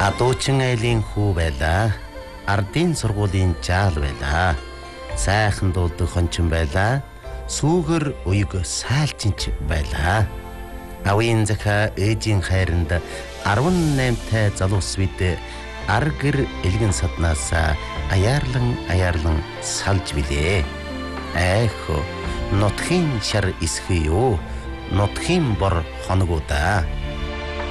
Адуучин айлын хүү байлаа. Ардын сургуулийн жаал байлаа. Сайхан дуулдаг хончин байлаа. Сүүгэр уяг сайлчинч байлаа. Авийн захаа ээжийн хайранд 18-тай залуус бид аргэр элгэн саднаасаа аяарлан салж билээ. Айхо нутхийн шар исхий юу? Нутхийн бор хоногоо да.